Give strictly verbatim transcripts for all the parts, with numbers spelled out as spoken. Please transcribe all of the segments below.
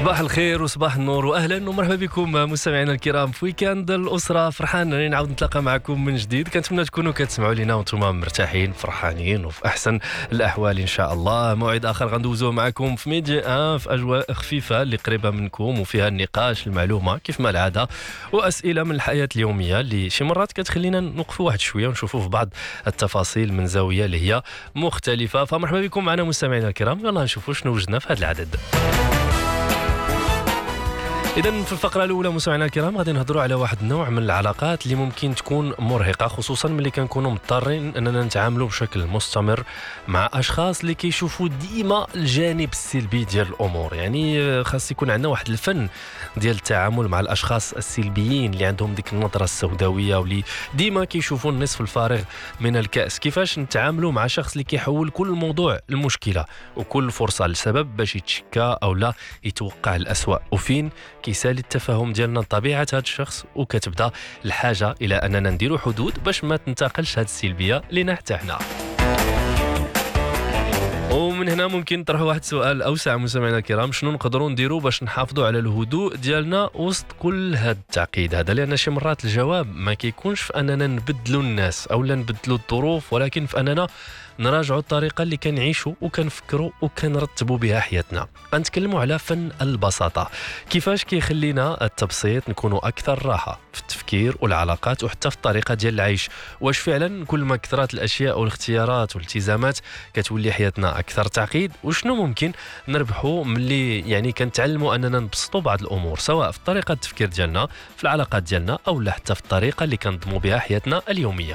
صباح الخير وصباح النور واهلا ومرحبا بكم مستمعينا الكرام في ويكاند الاسره. فرحان اني نعاود نتلاقى معكم من جديد. كنتمنى تكونوا كتسمعوا لينا وانتم مرتاحين فرحانين وفي احسن الاحوال ان شاء الله. موعد اخر غندوزوه معكم في ميدي ان في اجواء خفيفه اللي قريبه منكم وفيها النقاش المعلومه كيف ما العاده واسئله من الحياه اليوميه اللي شي مرات كتخلينا نوقفوا واحد شويه ونشوفوا في بعض التفاصيل من زاويه اللي هي مختلفه. فمرحبا بكم معنا مستمعينا الكرام. يلا نشوفوا شنو وجدنا في هذا العدد. إذن في الفقرة الأولى مستمعينا الكرام غادي نهضروا على واحد النوع من العلاقات اللي ممكن تكون مرهقة، خصوصا ملي كنكونوا مضطرين أننا نتعاملوا بشكل مستمر مع أشخاص اللي كيشوفوا ديما الجانب السلبي ديال الأمور. يعني خاص يكون عندنا واحد الفن ديال التعامل مع الأشخاص السلبيين اللي عندهم ديك النظرة السوداوية واللي ديما كيشوفوا النصف الفارغ من الكأس. كيفاش نتعاملوا مع شخص اللي كيحول كل موضوع المشكلة وكل فرصة لسبب باش يتشكى أو لا يتوقع الأسوأ، وفين كيسالي التفاهم ديالنا لطبيعة هذا الشخص وكتبدا الحاجة إلى أننا نديروا حدود باش ما تنتقلش هذه السلبية لنا حتى حنا. ومن هنا ممكن نطرحوا واحد السؤال أوسع مستمعينا الكرام، شنو نقدروا نديروا باش نحافظوا على الهدوء ديالنا وسط كل هذا التعقيد هذا؟ لأن شي مرات الجواب ما كيكونش في أننا نبدلوا الناس أو لا نبدلوا الظروف، ولكن في أننا نراجعوا الطريقة اللي كنعيشوا وكنفكروا وكنرتبوا بها حياتنا. غنتكلموا على فن البساطة، كيفاش كيخلينا التبسيط نكونوا أكثر راحة في التفكير والعلاقات وحتى في الطريقة ديال العيش. واش فعلا كل ما كثرت الأشياء والاختيارات والالتزامات كتولي حياتنا أكثر تعقيد؟ وشنو ممكن نربحوا ملي يعني كنتعلموا أننا نبسطوا بعض الأمور سواء في طريقة التفكير ديالنا في العلاقات ديالنا أو لا حتى في الطريقة اللي كنظموا بها حياتنا اليومية.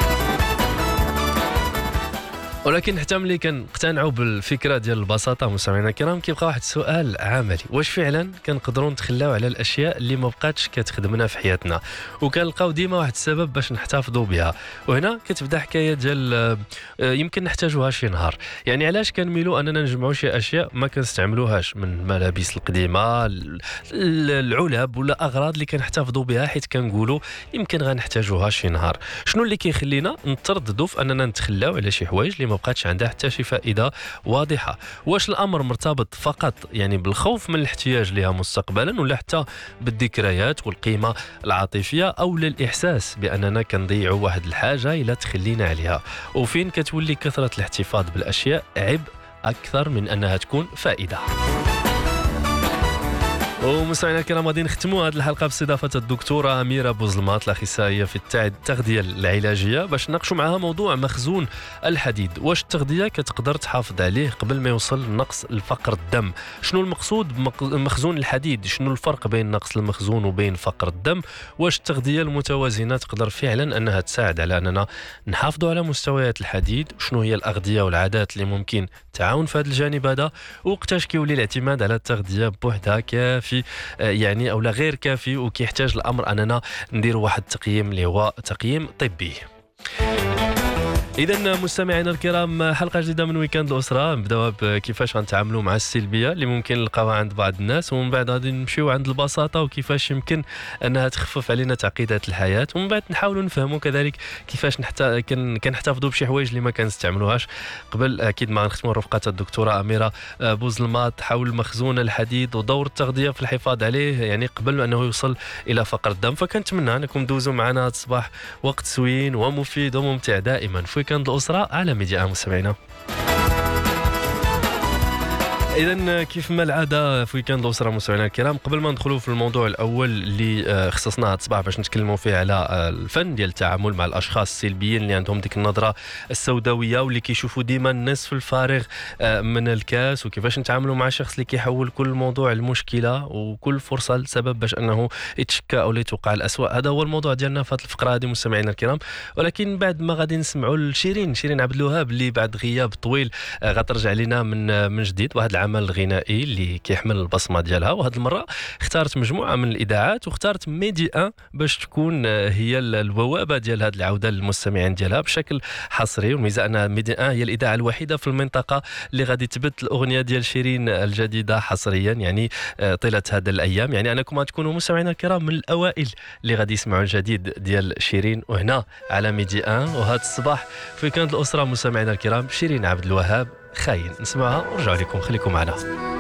ولكن حتى ملي كنقتنعوا بالفكره ديال البساطه مستمعينا الكرام كيبقى واحد السؤال عملي، واش فعلا كنقدروا نتخلاو على الاشياء اللي ما بقاتش كتخدمنا في حياتنا وكنلقاو ديما واحد السبب باش نحتفظوا بها؟ وهنا كتبدا حكايه ديال يمكن نحتاجوها شي نهار. يعني علاش كنميلوا اننا نجمعوا شي اشياء ما كنستعملوهاش من الملابس القديمه العلب ولا اغراض اللي كنحتفظوا بها حيت كنقولوا يمكن غنحتاجوها شي نهار؟ شنو اللي كيخلينا نترددوا في اننا نتخلاو على شي حوايج اللي ما بقاتش عندها حتى شي فائده واضحه؟ واش الامر مرتبط فقط يعني بالخوف من الاحتياج لها مستقبلا ولا حتى بالذكريات والقيمه العاطفيه او للاحساس باننا كنضيعوا واحد الحاجه الا تخلينا عليها؟ وفين كتولي كثره الاحتفاظ بالاشياء عبء اكثر من انها تكون فائده؟ ومستمعينا الكرام غادي نختموا هذه الحلقه باستضافه الدكتوره اميره بوظلمات الاخصائيه في التغذيه العلاجيه باش نناقشوا معها موضوع مخزون الحديد. واش التغذيه كتقدر تحافظ عليه قبل ما يوصل لنقص الفقر الدم؟ شنو المقصود بمخزون الحديد؟ شنو الفرق بين نقص المخزون وبين فقر الدم؟ واش التغذيه المتوازنه تقدر فعلا انها تساعد على اننا نحافظوا على مستويات الحديد؟ شنو هي الاغذيه والعادات اللي ممكن تعاون في هذا الجانب هذا؟ وقتاش كيولي الاعتماد على التغذيه بوحدها كافي يعني او لا غير كافي وكيحتاج الامر اننا ندير واحد التقييم اللي هو تقييم طبي؟ إذن مستمعينا الكرام حلقة جديدة من ويكاند الأسرة نبداوها بكيفاش غنتعاملوا مع السلبية اللي ممكن نلقاوها عند بعض الناس، ومن بعد غادي نمشيو عند البساطة وكيفاش يمكن أنها تخفف علينا تعقيدات الحياة، ومن بعد نحاولوا نفهموا كذلك كيفاش نحتا... كن... كنحتفظوا بشي حوايج اللي ما كنستعملوهاش. قبل أكيد ما غنختموا رفقة الدكتورة أميرة بوظلمات حول مخزون الحديد ودور التغذية في الحفاظ عليه يعني قبل أنه يوصل إلى فقر الدم. فكنتمنى أنكم دوزوا معنا هذا الصباح وقت سوين ومفيد وممتع دائما في ويكاند الأسرة على ميديا مستمعينا. إذن كيف ما العادة في ويكاند الأسرة مستمعينا الكرام، قبل ما ندخلوا في الموضوع الأول اللي خصصناه هذا الصباح باش نتكلموا فيه على الفن ديال التعامل مع الأشخاص السلبيين اللي عندهم ديك النظرة السوداوية واللي كيشوفوا ديما النصف الفارغ من الكاس، وكيفاش نتعاملوا مع شخص اللي كيحول كل موضوع المشكلة وكل فرصة لسبب باش أنه يتشكى أو يتوقع الأسوأ. هذا هو الموضوع ديالنا في هذه الفقرة هذه مستمعينا الكرام. ولكن بعد ما غادي نسمعوا لشيرين شيرين عبد الوهاب اللي بعد غياب طويل غترجع لنا من من جديد واحد العمل الغنائي اللي كيحمل البصمه ديالها، وهذه المره اختارت مجموعه من الاذاعات واختارت ميدي ان باش تكون هي البوابه ديال هذه العوده للمستمعين ديالها بشكل حصري. والميزه ان ميدي ان هي الاذاعه الوحيده في المنطقه اللي غادي تبث الاغنيه ديال شيرين الجديده حصريا يعني طيله هذه الايام. يعني انكم غتكونوا مستمعينا الكرام من الاوائل اللي غادي يسمعوا الجديد ديال شيرين وهنا على ميدي ان. وهذا الصباح في كانت الاسره مستمعينا الكرام شيرين عبد الوهاب خاين، نسمعها ونرجع لكم، خليكم معنا.